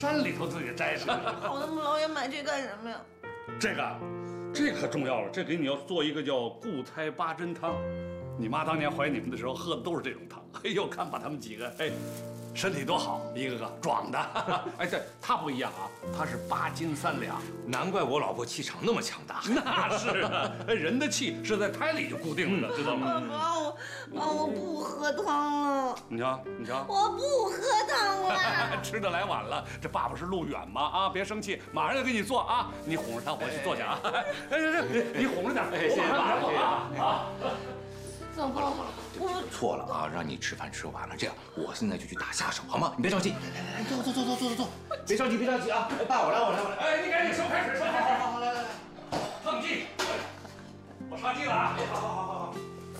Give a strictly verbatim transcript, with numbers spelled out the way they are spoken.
山里头自己摘上。 好的，老爷买这干什么呀？ 这个，这可重要了，这给你要做一个叫固胎八珍汤。你妈当年怀你们的时候喝的都是这种汤。哎呦，看把他们几个，哎。 身体多好，一个个壮的。哎，对，他不一样啊，他是八斤三两， 难怪我老婆气场那么强大。 那是啊，人的气是在胎里就固定的，知道吗？ 妈，我妈，我不喝汤了。 你瞧，你瞧， 我不喝汤了。 吃的来晚了，这爸爸是路远嘛啊，别生气，马上就给你做啊。你哄着他，我去坐下啊。哎，你你哄着点， 谢谢爸，谢谢爸啊。 老公， 对不起，错了啊，让你吃饭吃晚了。这样，我现在就去打下手，好吗？你别着急，来来来，坐坐坐坐坐坐坐，别着急，别着急啊！哎，爸，我来，我来，我来。哎，你赶紧收开水，收开水。好，好，来来来，烫鸡，我杀鸡了啊！好好好。